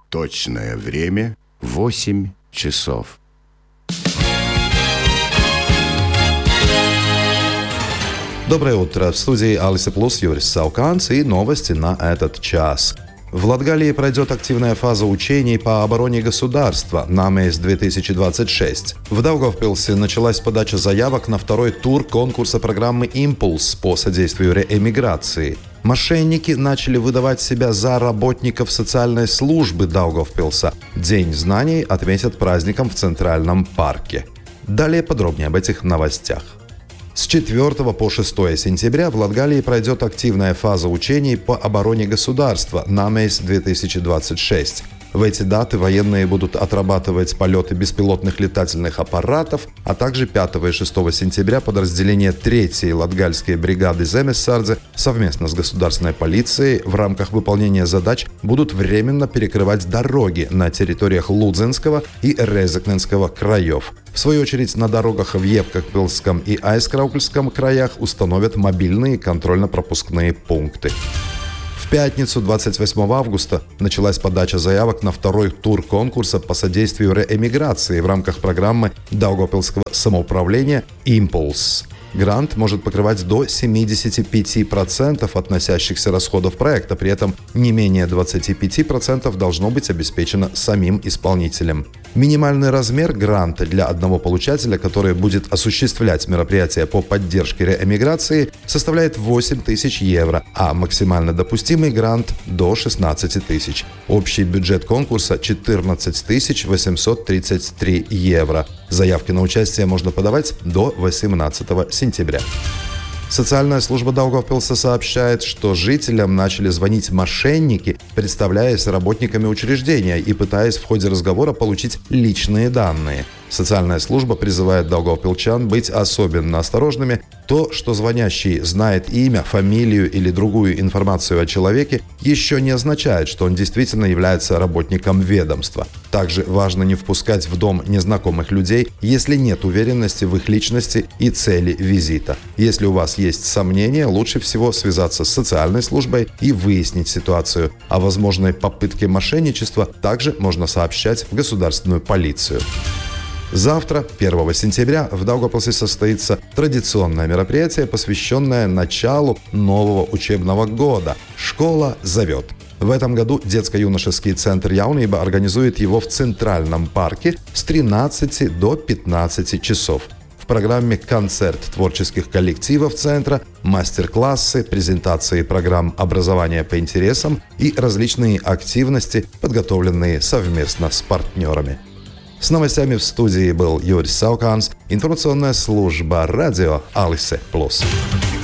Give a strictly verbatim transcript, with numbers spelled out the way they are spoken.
Точное время — восемь часов. Доброе утро. В студии Алиса Плюс Юрис Сауканс и новости на этот час. В Латгалии пройдет активная фаза учений по обороне государства «Намес-две тысячи двадцать шесть». В Даугавпилсе началась подача заявок на второй тур конкурса программы «Импульс» по содействию реэмиграции. Мошенники начали выдавать себя за работников социальной службы Даугавпилса. День знаний отметят праздником в Центральном парке. Далее подробнее об этих новостях. С четвёртого по шестое сентября в Латгалии пройдет активная фаза учений по обороне государства «Намес-две тысячи двадцать шесть». В эти даты военные будут отрабатывать полеты беспилотных летательных аппаратов, а также пятого и шестого сентября подразделения третьей Латгальской бригады Земесардзе совместно с государственной полицией в рамках выполнения задач будут временно перекрывать дороги на территориях Лудзенского и Резекненского краев. В свою очередь, на дорогах в Епкакпилском и Айскраукельском краях установят мобильные контрольно-пропускные пункты. В пятницу, двадцать восьмого августа, началась подача заявок на второй тур конкурса по содействию реэмиграции в рамках программы Даугавпилского самоуправления «Импульс». Грант может покрывать до семьдесят пять процентов относящихся расходов проекта, при этом не менее двадцать пять процентов должно быть обеспечено самим исполнителем. Минимальный размер гранта для одного получателя, который будет осуществлять мероприятия по поддержке реэмиграции, составляет восемь тысяч евро, а максимально допустимый грант – до шестнадцать тысяч. Общий бюджет конкурса – четырнадцать тысяч восемьсот тридцать три евро. Заявки на участие можно подавать до восемнадцатого сентября. Социальная служба Даугавпилса сообщает, что жителям начали звонить мошенники, представляясь работниками учреждения и пытаясь в ходе разговора получить личные данные. Социальная служба призывает даугавпилчан быть особенно осторожными. То, что звонящий знает имя, фамилию или другую информацию о человеке, еще не означает, что он действительно является работником ведомства. Также важно не впускать в дом незнакомых людей, если нет уверенности в их личности и цели визита. Если у вас есть сомнения, лучше всего связаться с социальной службой и выяснить ситуацию. О возможной попытке мошенничества также можно сообщать в государственную полицию. Завтра, первого сентября, в Даугавпилсе состоится традиционное мероприятие, посвященное началу нового учебного года. «Школа зовет». В этом году детско-юношеский центр «Яунība» организует его в Центральном парке с тринадцати до пятнадцати часов. В программе концерт творческих коллективов центра, мастер-классы, презентации программ образования по интересам и различные активности, подготовленные совместно с партнерами. С новостями в студии был Юрис Сауканс, информационная служба радио Алисе Плюс.